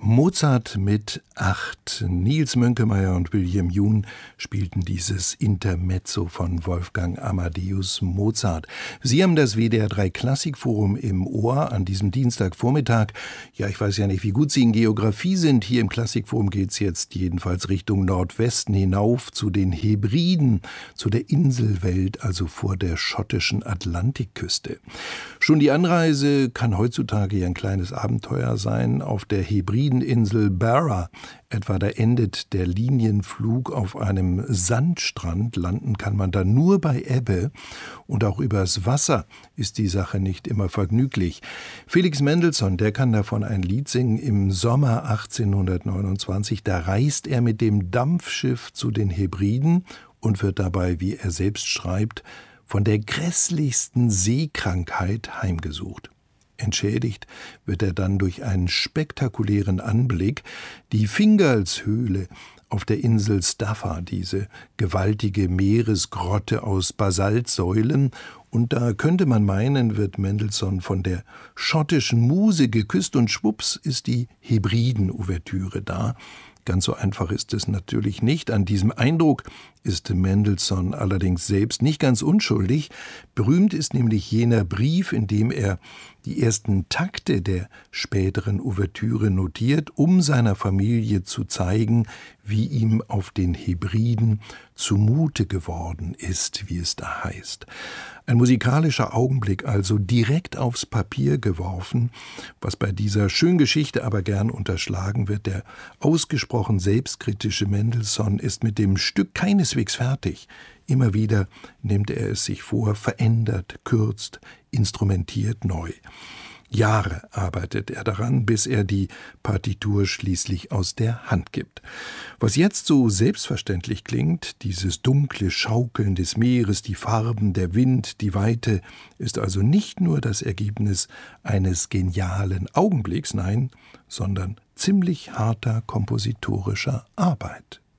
Mozart mit 8. Nils Mönkemeyer und William Jun spielten dieses Intermezzo von Wolfgang Amadeus Mozart. Sie haben das WDR 3 Klassikforum im Ohr an diesem Dienstagvormittag. Ja, ich weiß ja nicht, wie gut Sie in Geografie sind. Hier im Klassikforum geht es jetzt jedenfalls Richtung Nordwesten hinauf zu den Hebriden, zu der Inselwelt, also vor der schottischen Atlantikküste. Schon die Anreise kann heutzutage ja ein kleines Abenteuer sein. Auf der Hebrideninsel Barra etwa, da endet der Linienflug auf einem Sandstrand. Landen kann man da nur bei Ebbe. Und auch übers Wasser ist die Sache nicht immer vergnüglich. Felix Mendelssohn, der kann davon ein Lied singen. Im Sommer 1829, da reist er mit dem Dampfschiff zu den Hebriden und wird dabei, wie er selbst schreibt, von der grässlichsten Seekrankheit heimgesucht. Entschädigt wird er dann durch einen spektakulären Anblick. Die Fingalshöhle auf der Insel Staffa, diese gewaltige Meeresgrotte aus Basaltsäulen. Und da könnte man meinen, wird Mendelssohn von der schottischen Muse geküsst und schwupps ist die Hebriden-Ouvertüre da. Ganz so einfach ist es natürlich nicht. An diesem Eindruck ist Mendelssohn allerdings selbst nicht ganz unschuldig. Berühmt ist nämlich jener Brief, in dem er die ersten Takte der späteren Ouvertüre notiert, um seiner Familie zu zeigen, wie ihm auf den Hebriden zumute geworden ist, wie es da heißt. Ein musikalischer Augenblick also direkt aufs Papier geworfen, was bei dieser schönen Geschichte aber gern unterschlagen wird. Der ausgesprochen selbstkritische Mendelssohn ist mit dem Stück keineswegs fertig. Immer wieder nimmt er es sich vor, verändert, kürzt, instrumentiert neu. Jahre arbeitet er daran, bis er die Partitur schließlich aus der Hand gibt. Was jetzt so selbstverständlich klingt, dieses dunkle Schaukeln des Meeres, die Farben, der Wind, die Weite, ist also nicht nur das Ergebnis eines genialen Augenblicks, nein, sondern ziemlich harter kompositorischer Arbeit.